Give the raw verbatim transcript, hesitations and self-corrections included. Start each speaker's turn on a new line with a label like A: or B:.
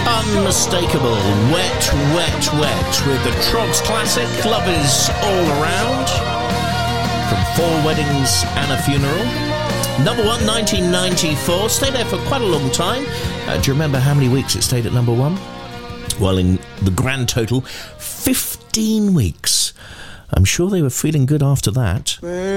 A: Unmistakable, Wet, Wet, Wet, with the Trogs classic, Love Is All Around, from Four Weddings and a Funeral. Number one, nineteen ninety-four, stayed there for quite a long time. Uh, do you remember how many weeks it stayed at number one? Well, in the grand total, fifteen weeks. I'm sure they were feeling good after that.